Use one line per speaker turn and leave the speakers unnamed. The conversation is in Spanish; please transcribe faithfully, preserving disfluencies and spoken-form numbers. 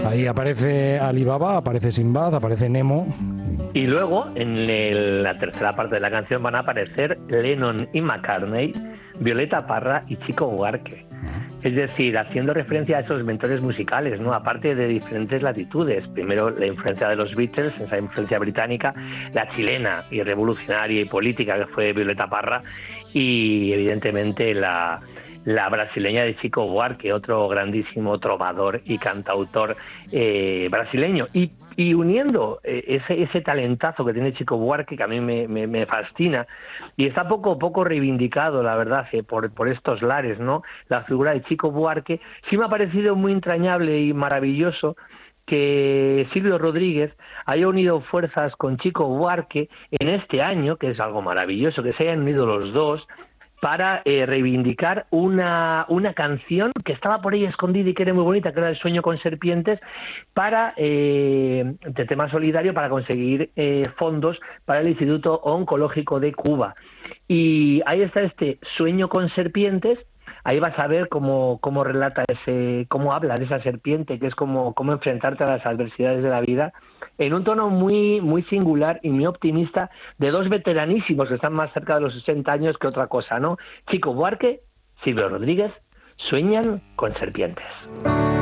Ahí aparece Alibaba, aparece Sinbad, aparece Nemo.
Y luego, en el, la tercera parte de la canción, van a aparecer Lennon y McCartney, Violeta Parra y Chico Buarque. Es decir, haciendo referencia a esos mentores musicales, ¿no? Aparte de diferentes latitudes. Primero, la influencia de los Beatles, esa influencia británica, la chilena y revolucionaria y política que fue Violeta Parra, y evidentemente la, la brasileña de Chico Buarque, otro grandísimo trovador y cantautor eh, brasileño. Y, y uniendo eh, ese, ese talentazo que tiene Chico Buarque, que a mí me, me, me fascina, y está poco poco reivindicado, la verdad, eh, por, por estos lares, ¿no? La figura de Chico Buarque, sí me ha parecido muy entrañable y maravilloso que Silvio Rodríguez haya unido fuerzas con Chico Buarque en este año, que es algo maravilloso, que se hayan unido los dos para eh, reivindicar una, una canción que estaba por ahí escondida y que era muy bonita, que era El sueño con serpientes, para eh, de tema solidario, para conseguir eh, fondos para el Instituto Oncológico de Cuba. Y ahí está este Sueño con serpientes. Ahí vas a ver cómo, cómo relata ese, cómo habla de esa serpiente, que es como cómo enfrentarte a las adversidades de la vida, en un tono muy, muy singular y muy optimista, de dos veteranísimos que están más cerca de los sesenta años que otra cosa, ¿no? Chico Buarque, Silvio Rodríguez, sueñan con serpientes.